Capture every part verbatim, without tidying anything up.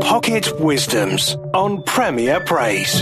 Pocket Wisdoms on Premier Praise.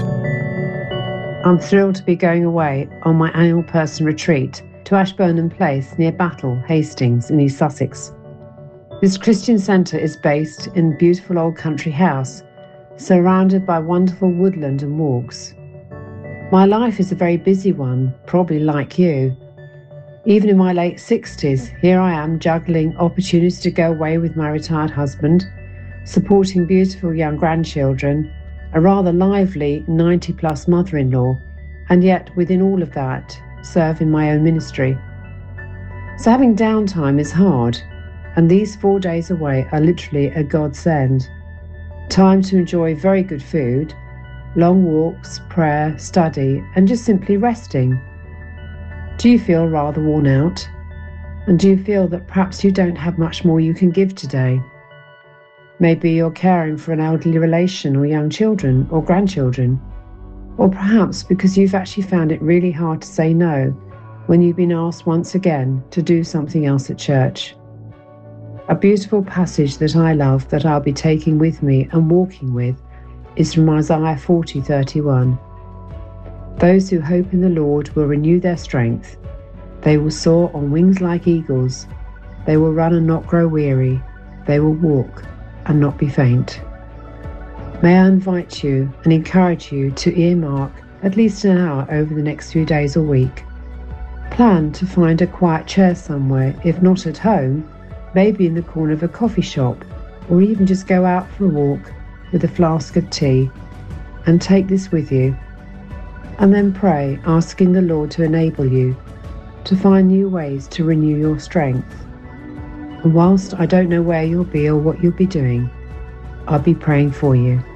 I'm thrilled to be going away on my annual person retreat to Ashburnham Place near Battle, Hastings in East Sussex. This Christian centre is based in a beautiful old country house, surrounded by wonderful woodland and walks. My life is a very busy one, probably like you. Even in my late sixties, here I am juggling opportunities to go away with my retired husband, supporting beautiful young grandchildren, a rather lively ninety-plus mother-in-law, and yet within all of that, serve in my own ministry. So having downtime is hard, and these four days away are literally a godsend. Time to enjoy very good food, long walks, prayer, study, and just simply resting. Do you feel rather worn out? And do you feel that perhaps you don't have much more you can give today? Maybe you're caring for an elderly relation or young children or grandchildren. Or perhaps because you've actually found it really hard to say no when you've been asked once again to do something else at church. A beautiful passage that I love that I'll be taking with me and walking with is from Isaiah forty thirty-one. Those who hope in the Lord will renew their strength. They will soar on wings like eagles. They will run and not grow weary. They will walk and not be faint. May I invite you and encourage you to earmark at least an hour over the next few days or week. Plan to find a quiet chair somewhere, if not at home, maybe in the corner of a coffee shop, or even just go out for a walk with a flask of tea, and take this with you. And then pray, asking the Lord to enable you to find new ways to renew your strength. And whilst I don't know where you'll be or what you'll be doing, I'll be praying for you.